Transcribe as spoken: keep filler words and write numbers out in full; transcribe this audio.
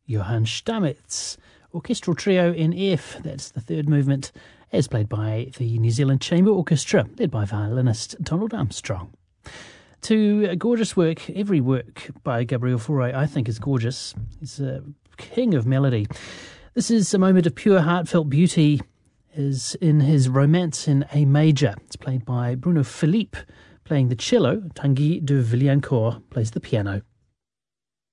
Johann Stamitz. Orchestral Trio in F, that's the third movement, as played by the New Zealand Chamber Orchestra, led by violinist Donald Armstrong. To a gorgeous work, every work by Gabriel Fauré I think is gorgeous. He's a king of melody. This is a moment of pure heartfelt beauty, is in his Romance in A Major. It's played by Bruno Philippe, playing the cello. Tanguy de Villancourt plays the piano.